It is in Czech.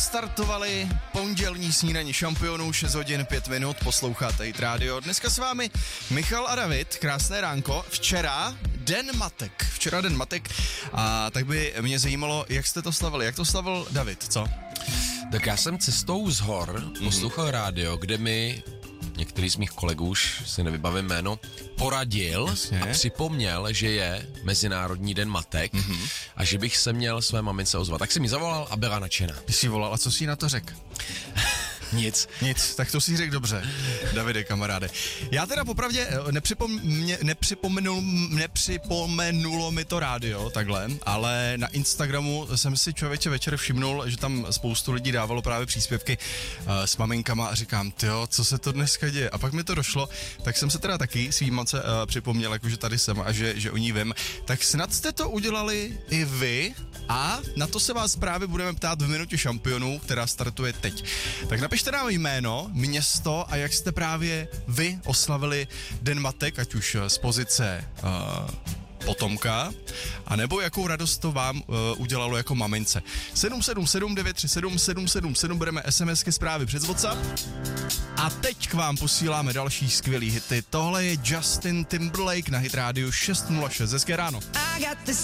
Startovali pondělní snídaní šampionů, 6 hodin 5 minut, posloucháte Hit Radio. Dneska s vámi Michal a David, krásné ránko. Včera Den matek. A tak by mě zajímalo, jak jste to slavili. Jak to slavil David, co? Tak já jsem cestou z hor poslouchal rádio, kde mi některý z mých kolegů, už si nevybavím jméno, poradil a připomněl, že je Mezinárodní den matek a že bych se měl své mamince ozvat. Tak jsem mi zavolal a byla nadšená. Ty jsi volal a co jsi na to řekl? Nic, tak to si řekl dobře, Davide, kamaráde. Já teda popravdě nepřipomenulo mi to rádio takhle, ale na Instagramu jsem si člověče večer všimnul, že tam spoustu lidí dávalo právě příspěvky s maminkama a říkám, tyjo, co se to dneska děje? A pak mi to došlo, tak jsem se teda taky svým matce připomněl, jakože tady jsem a že o ní vím. Tak snad jste to udělali i vy a na to se vás právě budeme ptát v minutě šampionů, která startuje teď. Tak napište nám jméno, město a jak jste právě vy oslavili Den matek, ať už z pozice potomka, a nebo jakou radost to vám udělalo jako mamince. 777 937 777 bereme SMSky zprávy přes WhatsApp a teď k vám posíláme další skvělý hity. Tohle je Justin Timberlake na Hit Radio 606. Hezké ráno.